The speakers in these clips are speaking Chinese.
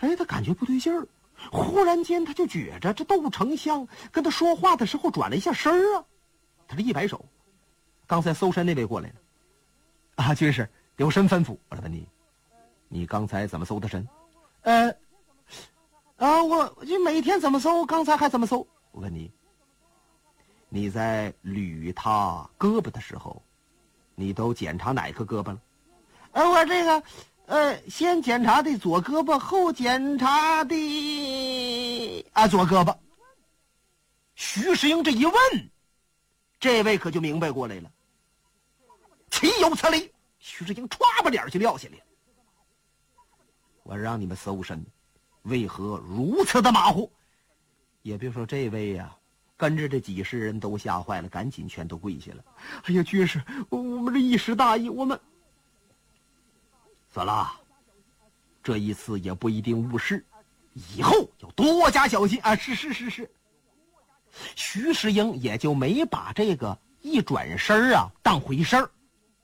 哎，他感觉不对劲儿，忽然间他就觉着这窦丞相跟他说话的时候转了一下身儿啊。他这一摆手，刚才搜身那位过来了。啊，军师有身吩咐，我来问你刚才怎么搜的身？我就每天怎么搜，刚才还怎么搜？我问你在捋他胳膊的时候，你都检查哪个胳膊了？我这个先检查的左胳膊，后检查的左胳膊。徐世英这一问，这位可就明白过来了，岂有此理！徐世英歘把脸就撂下来了。我让你们搜身，为何如此的马虎？也别说这位呀，跟着这几十人都吓坏了，赶紧全都跪下了。哎呀，军师，我们这一时大意，我们算了，这一次也不一定误事，以后要多加小心啊！是。徐世英也就没把这个一转身当回事儿。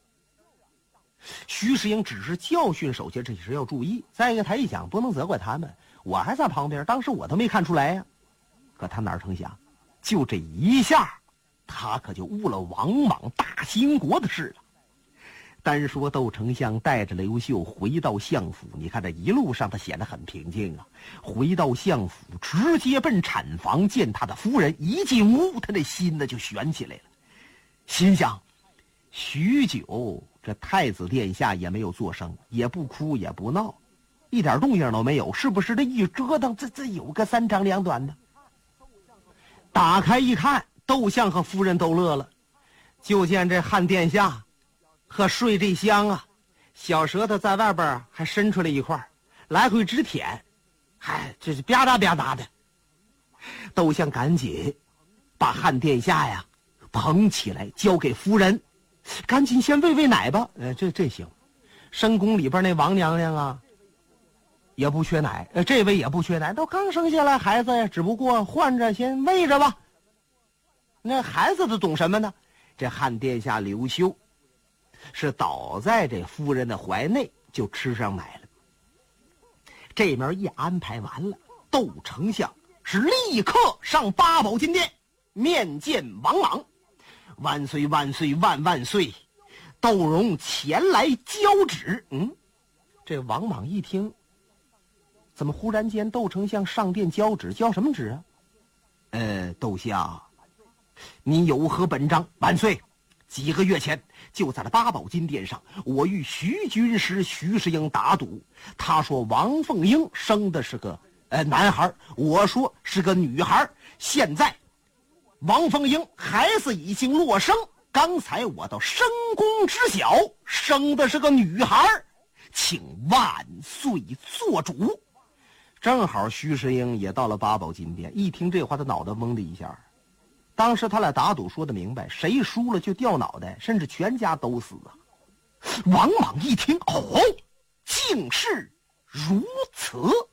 徐世英只是教训手下这些人要注意，再一个他一讲不能责怪他们，我还在旁边，当时我都没看出来呀。可他哪成想，就这一下，他可就误了王莽大兴国的事了。单说窦丞相带着刘秀回到相府，你看这一路上他显得很平静啊。回到相府，直接奔产房见他的夫人，一进屋，他这心呢就悬起来了，心想：许久，这太子殿下也没有作声，也不哭也不闹，一点动静都没有，是不是？这一折腾，这有个三长两短的。打开一看，窦相和夫人都乐了，就见这汉殿下和睡这香啊，小舌头在外边还伸出来一块，来回直舔，这是吧嗒吧嗒的。窦相赶紧把汉殿下呀捧起来，交给夫人，赶紧先喂喂奶吧。这行。深宫里边那王娘娘啊，也不缺奶，这位也不缺奶，都刚生下来孩子呀，只不过换着先喂着吧。那孩子都懂什么呢？这汉殿下刘秀是倒在这夫人的怀内，就吃上奶了。这面一安排完了，窦丞相是立刻上八宝金殿面见王莽。万岁万岁万万岁！窦融前来交旨。这王莽一听，怎么忽然间窦丞相上殿交旨？交什么旨啊？窦相，你有何本章？万岁！几个月前，就在这八宝金殿上，我与徐军师徐世英打赌，他说王凤英生的是个男孩，我说是个女孩。现在王凤英孩子已经落生，刚才我到深宫知晓，生的是个女孩，请万岁做主。正好徐世英也到了八宝金殿，一听这话，他脑袋嗡的一下。当时他俩打赌说得明白，谁输了就掉脑袋，甚至全家都死啊。王莽一听，竟是如此。